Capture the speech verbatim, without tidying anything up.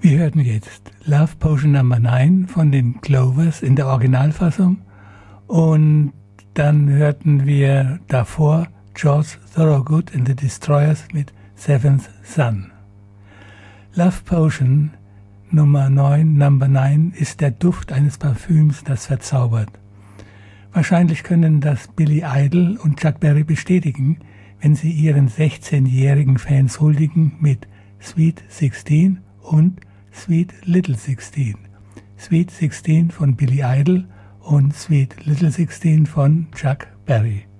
Wir hörten jetzt Love Potion Number neun von den Clovers in der Originalfassung und dann hörten wir davor George Thorogood and the Destroyers mit Seventh Son. Love Potion Nummer neun, Number neun ist der Duft eines Parfüms, das verzaubert. Wahrscheinlich können das Billy Idol und Chuck Berry bestätigen, wenn sie ihren sechzehnjährigen Fans huldigen mit Sweet sixteen und Sweet Little sixteen. Sweet sixteen von Billy Idol und Sweet Little sixteen von Chuck Berry.